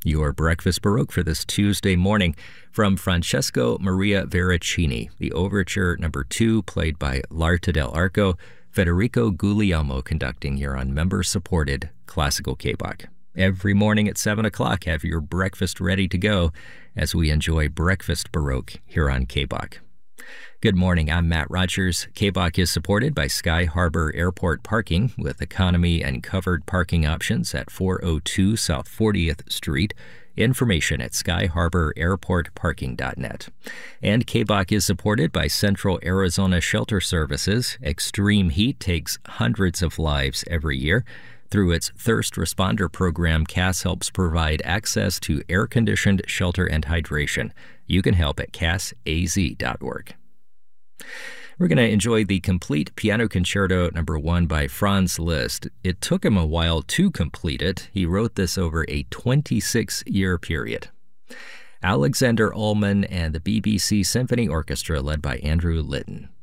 Your Breakfast Baroque for this Tuesday morning from Francesco Maria Veracini, the Overture No. 2, played by l'Arte dell'Arco, Federico Guglielmo conducting here on member-supported Classical K-Bach. Every morning at 7 o'clock, have your breakfast ready to go as we enjoy Breakfast Baroque here on K-Bach. Good morning, I'm Matt Rogers. K-Bach is supported by Sky Harbor Airport Parking with economy and covered parking options at 402 South 40th Street. Information at skyharbor-airport-parking.net. And K-Bach is supported by Central Arizona Shelter Services. Extreme heat takes hundreds of lives every year. Through its Thirst Responder program, CAS helps provide access to air-conditioned shelter and hydration. You can help at casaz.org. We're going to enjoy the complete Piano Concerto No. 1 by Franz Liszt. It took him a while to complete it. He wrote this over a 26-year period. Alexander Ullman and the BBC Symphony Orchestra led by Andrew Litton.